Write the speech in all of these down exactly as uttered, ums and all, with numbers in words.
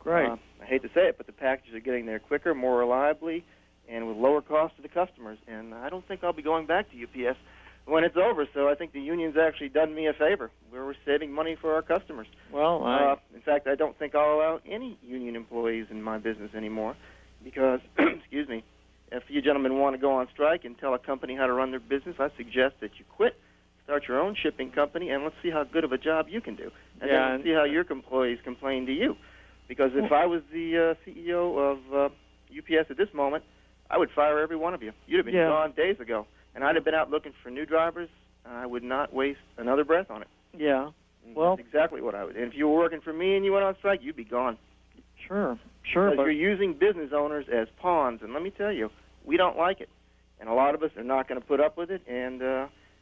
great. Uh, I hate to say it, but the packages are getting there quicker, more reliably, and with lower cost to the customers. And I don't think I'll be going back to U P S when it's over. So I think the union's actually done me a favor. We're saving money for our customers. Well, I... Uh, in fact, I don't think I'll allow any union employees in my business anymore because, excuse me, if you gentlemen want to go on strike and tell a company how to run their business, I suggest that you quit, start your own shipping company, and let's see how good of a job you can do. And Yeah, then let's and- see how your employees complain to you. Because if I was the uh, C E O of uh, U P S at this moment, I would fire every one of you. You'd have been Yeah. gone days ago. And I'd have been out looking for new drivers. I would not waste another breath on it. Yeah. And Well- That's exactly what I would. And if you were working for me and you went on strike, you'd be gone. Sure, sure. Because But you're using business owners as pawns. And let me tell you, we don't like it. And a lot of us are not going to put up with it. And uh,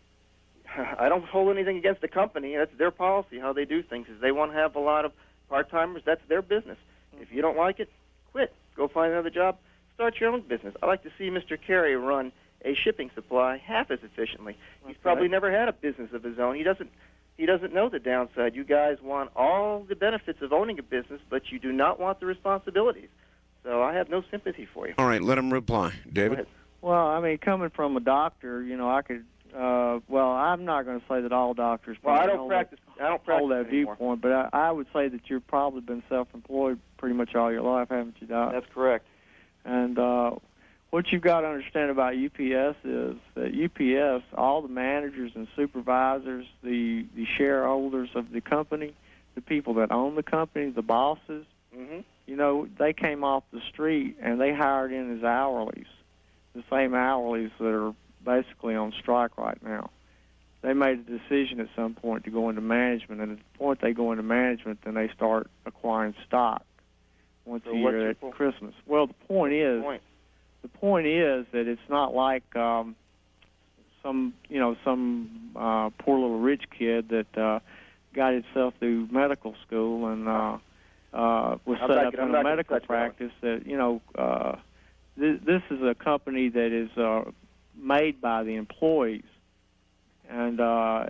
I don't hold anything against the company. That's their policy, how they do things. Is they want to have a lot of part-timers. That's their business. If you don't like it, quit. Go find another job. Start your own business. I like to see Mister Carey run a shipping supply half as efficiently. He's Okay. probably never had a business of his own. He doesn't he doesn't know the downside. You guys want all the benefits of owning a business, but you do not want the responsibilities. So I have no sympathy for you. All right, let him reply. Go David? ahead. well, I mean, coming from a doctor, you know, I could. Uh, well, I'm not going to say that all doctors. Well, I probably don't hold practice. I don't That, practice hold that anymore. viewpoint, but I, I would say that you've probably been self-employed pretty much all your life, haven't you, Doc? That's correct. And uh, what you've got to understand about U P S is that U P S, all the managers and supervisors, the, the shareholders of the company, the people that own the company, the bosses, Mm-hmm. you know, they came off the street and they hired in as hourlies, the same hourlies that are basically on strike right now. They made a decision at some point to go into management, and at the point they go into management, then they start acquiring stock once So a what's year your at point? Christmas. Well, the point is, Point. the point is that it's not like um, some, you know, some uh, poor little rich kid that uh, got himself through medical school and uh, uh, was I'm set not up gonna- I'm in not a gonna medical touch that one. practice. That you know, uh, th- this is a company that is uh, made by the employees, and uh,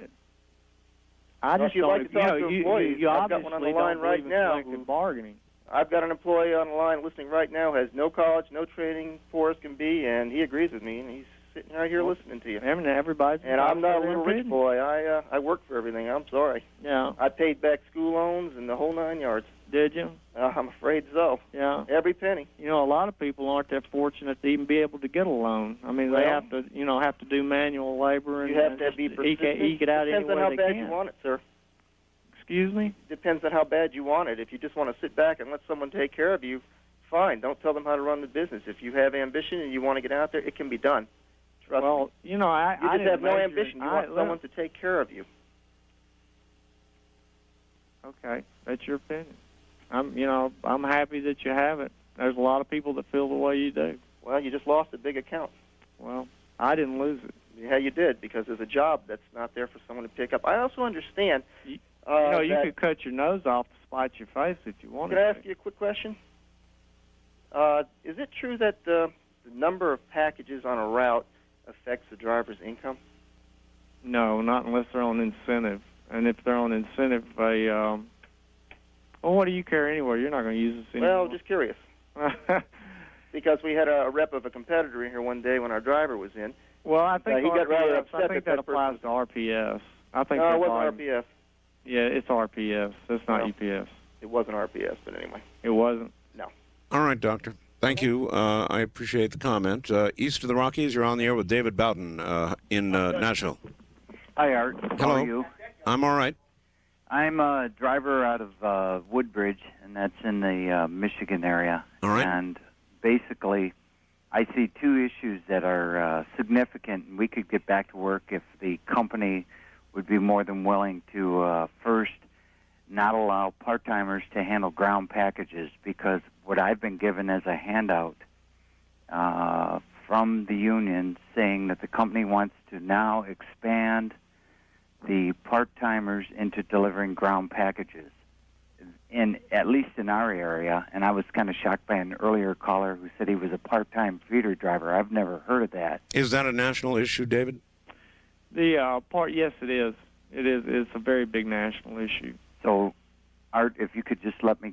I Well, just if you'd don't. like to you talk know, to you, employees, you I've got obviously one on the don't line right believe in now collective who- bargaining. I've got an employee on the line listening right now, has no college, no training, poor as can be, and he agrees with me, and he's sitting right here listening to you. I mean, everybody's And I'm not a entitled to little their rich opinion. boy. I uh, I work for everything. I'm sorry. Yeah, I paid back school loans and the whole nine yards. did you? Uh, I'm afraid so. Yeah. Every penny. You know, a lot of people aren't that fortunate to even be able to get a loan. I mean, they Well, have to, you know, have to do manual labor and You have and to be just eke, persistent. eke it out Depends any on way how they bad can. you want it, sir. Excuse me? Depends on how bad you want it. If you just want to sit back and let someone take care of you, fine. Don't tell them how to run the business. If you have ambition and you want to get out there, it can be done. Trust me. Well, you know, I, You I just didn't have no major- ambition. You I, want look, someone to take care of you. Okay, that's your opinion. I'm, you know, I'm happy that you have it. There's a lot of people that feel the way you do. Well, you just lost a big account. Well, I didn't lose it. Yeah, you did, because there's a job that's not there for someone to pick up. I also understand. You- Uh, you know, you that- could cut your nose off to spite your face if you wanted Can I to. ask you a quick question? Uh, is it true that uh, the number of packages on a route affects the driver's income? No, not unless they're on incentive. And if they're on incentive, they, um, well, what do you care anyway? You're not going to use this anymore. Well, just curious. Because we had a, a rep of a competitor in here one day when our driver was in. well, I think Uh, he got rather R P S, upset I think that that, that applies person- to R P S. I think No, that it wasn't volume- R P S. Yeah, it's R P S. That's not Well. U P S. It wasn't R P S, but anyway. It wasn't. All right, Doctor. Thank you. Uh, I appreciate the comment. Uh, east of the Rockies, you're on the air with David Bowden uh, in uh, Nashville. Hi, Art. Hello. How are you? I'm all right. I'm a driver out of uh, Woodbridge, and that's in the uh, Michigan area. All right. And basically, I see two issues that are uh, significant, and we could get back to work if the company would be more than willing to uh, first not allow part-timers to handle ground packages, because what I've been given as a handout uh, from the union saying that the company wants to now expand the part-timers into delivering ground packages, in at least in our area. And I was kind of shocked by an earlier caller who said he was a part-time feeder driver. I've never heard of that. Is that a national issue, David? The uh, part, yes, it is. It is. It's a very big national issue. So, Art, if you could just let me